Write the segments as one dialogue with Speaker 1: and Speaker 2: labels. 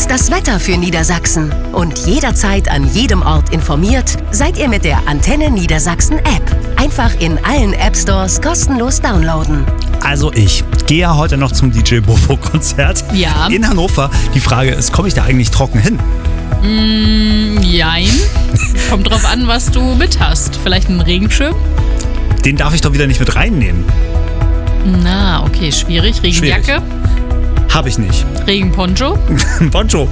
Speaker 1: ist das Wetter für Niedersachsen? Und jederzeit an jedem Ort informiert seid ihr mit der Antenne Niedersachsen App. Einfach in allen App-Stores kostenlos downloaden.
Speaker 2: Also ich gehe ja heute noch zum DJ Bobo-Konzert in Hannover. Die Frage ist, komme ich da eigentlich trocken hin?
Speaker 3: Jein. Kommt drauf an, was du mit hast. Vielleicht einen Regenschirm?
Speaker 2: Den darf ich doch wieder nicht mit reinnehmen.
Speaker 3: Na, okay, schwierig. Regenjacke?
Speaker 2: Habe ich nicht.
Speaker 3: Regenponcho?
Speaker 2: Poncho.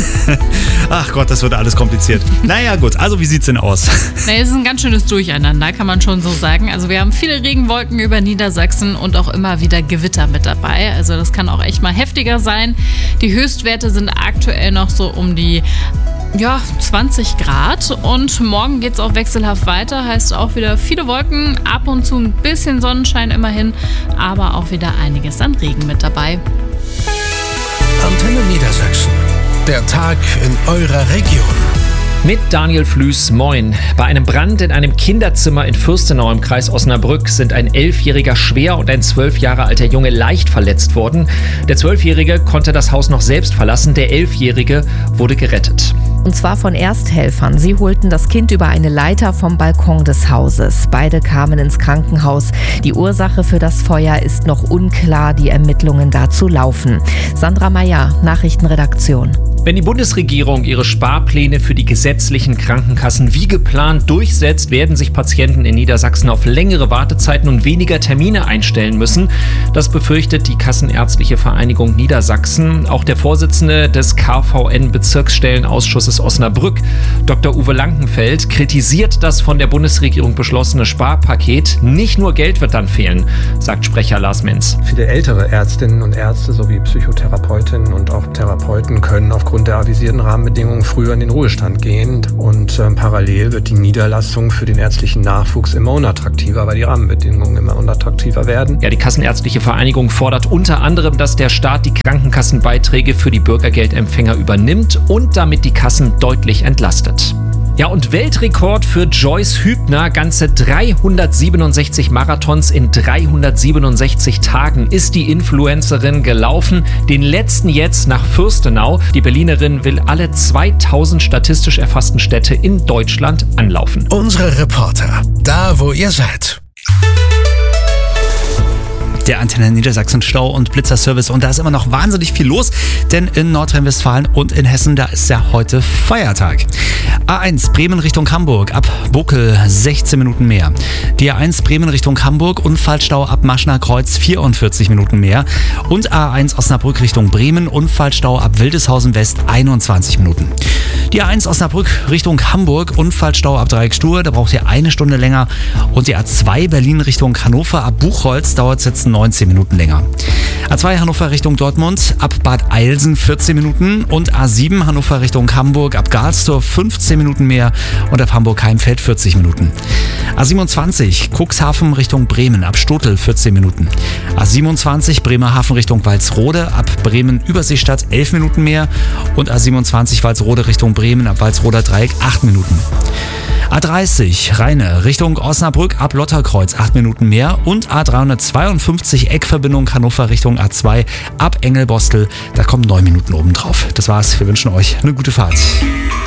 Speaker 2: Ach Gott, das wird alles kompliziert. Naja, gut. Also wie sieht's denn aus?
Speaker 3: Es ist ein ganz schönes Durcheinander, kann man schon so sagen. Also wir haben viele Regenwolken über Niedersachsen und auch immer wieder Gewitter mit dabei. Also das kann auch echt mal heftiger sein. Die Höchstwerte sind aktuell noch so um die 20 Grad und morgen geht's auch wechselhaft weiter, heißt auch wieder viele Wolken, ab und zu ein bisschen Sonnenschein immerhin, aber auch wieder einiges an Regen mit dabei.
Speaker 4: Antenne Niedersachsen. Der Tag in eurer Region.
Speaker 5: Mit Daniel Flüß, moin. Bei einem Brand in einem Kinderzimmer in Fürstenau im Kreis Osnabrück sind ein 11-Jähriger schwer und ein 12 Jahre alter Junge leicht verletzt worden. Der 12-Jährige konnte das Haus noch selbst verlassen, der 11-Jährige wurde gerettet.
Speaker 6: Und zwar von Ersthelfern. Sie holten das Kind über eine Leiter vom Balkon des Hauses. Beide kamen ins Krankenhaus. Die Ursache für das Feuer ist noch unklar. Die Ermittlungen dazu laufen. Sandra Meyer, Nachrichtenredaktion.
Speaker 5: Wenn die Bundesregierung ihre Sparpläne für die gesetzlichen Krankenkassen wie geplant durchsetzt, werden sich Patienten in Niedersachsen auf längere Wartezeiten und weniger Termine einstellen müssen. Das befürchtet die Kassenärztliche Vereinigung Niedersachsen. Auch der Vorsitzende des KVN-Bezirksstellenausschusses Osnabrück, Dr. Uwe Lankenfeld, kritisiert das von der Bundesregierung beschlossene Sparpaket. Nicht nur Geld wird dann fehlen, sagt Sprecher Lars Menz.
Speaker 7: Viele ältere Ärztinnen und Ärzte sowie Psychotherapeutinnen und auch Therapeuten können aufgrund der avisierten Rahmenbedingungen früher in den Ruhestand gehen. Und parallel wird die Niederlassung für den ärztlichen Nachwuchs immer unattraktiver, weil die Rahmenbedingungen immer unattraktiver werden.
Speaker 5: Ja, die Kassenärztliche Vereinigung fordert unter anderem, dass der Staat die Krankenkassenbeiträge für die Bürgergeldempfänger übernimmt und damit die Kassen deutlich entlastet. Ja, und Weltrekord für Joyce Hübner. Ganze 367 Marathons in 367 Tagen ist die Influencerin gelaufen. Den letzten jetzt nach Fürstenau. Die Berlinerin will alle 2000 statistisch erfassten Städte in Deutschland anlaufen.
Speaker 4: Unsere Reporter, da wo ihr seid.
Speaker 2: Der Antenne Niedersachsen Stau- und Blitzerservice und da ist immer noch wahnsinnig viel los, denn in Nordrhein-Westfalen und in Hessen, da ist ja heute Feiertag. A1 Bremen Richtung Hamburg, ab Bokel 16 Minuten mehr. Die A1 Bremen Richtung Hamburg, Unfallstau ab Maschner Kreuz 44 Minuten mehr. Und A1 Osnabrück Richtung Bremen, Unfallstau ab Wildeshausen West 21 Minuten. Die A1 Osnabrück Richtung Hamburg, Unfallstau ab Dreieck Stur, da braucht ihr eine Stunde länger. Und die A2 Berlin Richtung Hannover ab Buchholz dauert es jetzt 19 Minuten länger. A2 Hannover Richtung Dortmund ab Bad Eilsen 14 Minuten und A7 Hannover Richtung Hamburg ab Galstorf 15 Minuten mehr und ab Hamburg-Heimfeld 40 Minuten. A27 Cuxhaven Richtung Bremen ab Stotel 14 Minuten. A27 Bremerhaven Richtung Walsrode ab Bremen-Überseestadt 11 Minuten mehr und A27 Walsrode Richtung Bremen ab Walsroder Dreieck 8 Minuten. A30 Rheine Richtung Osnabrück ab Lotterkreuz 8 Minuten mehr und A352 Eckverbindung Hannover Richtung A2 ab Engelbostel, da kommen 9 Minuten obendrauf. Das war's, wir wünschen euch eine gute Fahrt.